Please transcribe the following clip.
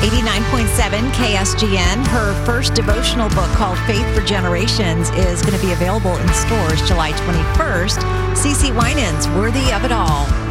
89.7 KSGN. Her first devotional book called Faith for Generations is going to be available in stores July 21st. CeCe Winans, Worthy of It All.